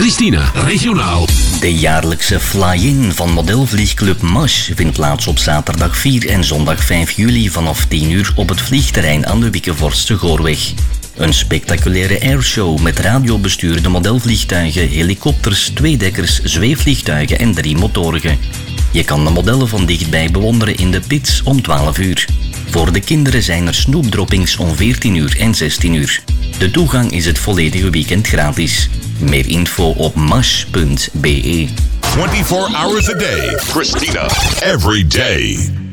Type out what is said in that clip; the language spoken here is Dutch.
Christina, regionaal. De jaarlijkse fly-in van modelvliegclub MASH vindt plaats op zaterdag 4 en zondag 5 juli vanaf 10 uur op het vliegterrein aan de Wickevorstse Goorweg. Een spectaculaire airshow met radiobestuurde modelvliegtuigen, helikopters, tweedekkers, zweefvliegtuigen en 3 motorigen. Je kan de modellen van dichtbij bewonderen in de pits om 12 uur. Voor de kinderen zijn er snoepdroppings om 14 uur en 16 uur. De toegang is het volledige weekend gratis. Meer info op mash.be. 24 hours a day. Christina, every day.